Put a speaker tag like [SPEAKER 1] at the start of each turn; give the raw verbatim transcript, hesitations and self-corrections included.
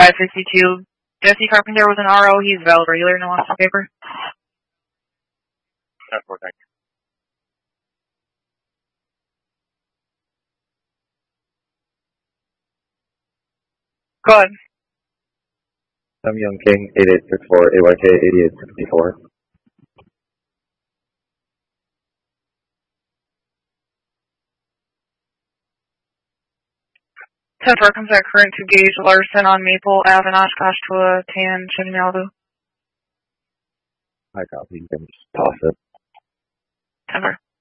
[SPEAKER 1] five sixty-two. Jesse Carpenter was an R O. He's valid regular, no loss of paper.
[SPEAKER 2] ten four, thank you.
[SPEAKER 1] Go ahead.
[SPEAKER 3] I'm Young King, eight eight six four, A Y K eighty-eight sixty-four.
[SPEAKER 1] ten four comes out current to Gage Larson on Maple Ave in Oshkosh to a tan Chevy Malibu.
[SPEAKER 3] I copy, you can just toss it.
[SPEAKER 1] ten four.